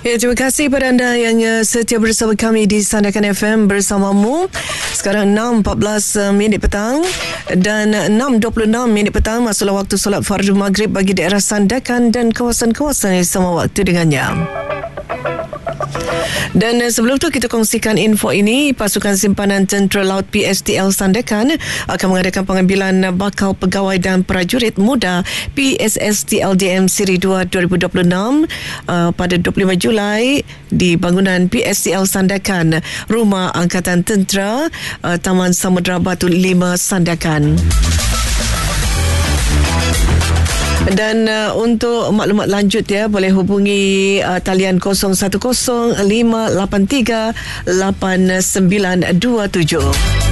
Ya, terima kasih kepada anda yang setia bersama kami di Sandakan FM bersamamu. Sekarang 6.14 minit petang dan 6.26 minit petang masalah waktu solat fardu maghrib bagi daerah Sandakan dan kawasan-kawasan yang sama waktu dengannya. Dan sebelum tu kita kongsikan info ini. Pasukan Simpanan Tentera Laut PSTL Sandakan akan mengadakan pengambilan bakal pegawai dan prajurit muda PSSTLDM Siri 2 2026 pada 25 Julai di bangunan PSTL Sandakan, Rumah Angkatan Tentera, Taman Samudra Batu 5 Sandakan. Dan untuk maklumat lanjut boleh hubungi talian 010-583-8927.